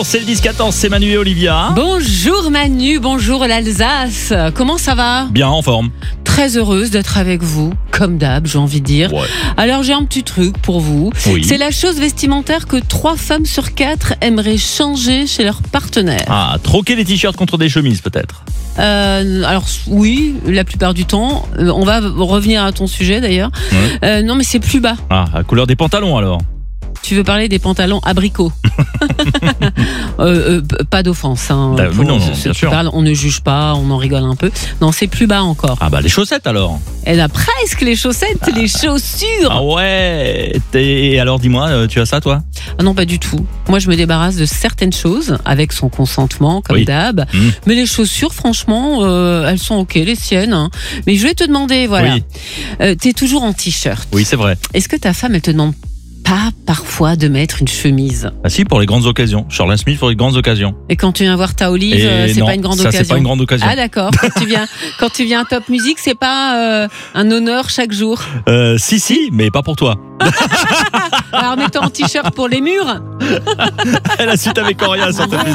Bonjour, c'est le 10-14, c'est Manu et Olivia. Bonjour Manu, bonjour l'Alsace. Comment ça va ? Bien en forme. Très heureuse d'être avec vous, comme d'hab, j'ai envie de dire. Ouais. Alors j'ai un petit truc pour vous. Oui. C'est la chose vestimentaire que 3 femmes sur 4 aimeraient changer chez leur partenaire. Ah, troquer les t-shirts contre des chemises peut-être. Alors oui, la plupart du temps. On va revenir à ton sujet d'ailleurs. Non mais c'est plus bas. Ah, la couleur des pantalons alors. Tu veux parler des pantalons abricots. Pas d'offense. Hein, Non, ceux bien qui sûr. parlent, on ne juge pas, on en rigole un peu. Non, c'est plus bas encore. Ah bah les chaussettes alors. Elle a presque les chaussettes, les chaussures. Ah ouais. Et alors dis-moi, tu as ça toi ? Ah non, pas du tout. Moi, je me débarrasse de certaines choses avec son consentement, comme Oui. d'hab. Mais les chaussures, franchement, elles sont ok, les siennes. Hein. Mais je vais te demander, voilà. Oui. T'es toujours en t-shirt. Oui, c'est vrai. Est-ce que ta femme, elle te demande pas parfois de mettre une chemise ? Ah si, pour les grandes occasions. Charles Smith pour les grandes occasions. Et quand tu viens voir ta Olive, Et c'est non, pas une grande ça, occasion. c'est pas une grande occasion. Ah d'accord. Quand tu viens à Top Music, c'est pas un honneur chaque jour. Si, mais pas pour toi. Alors mets-toi en t-shirt pour les murs. La suite avec Coria sur Top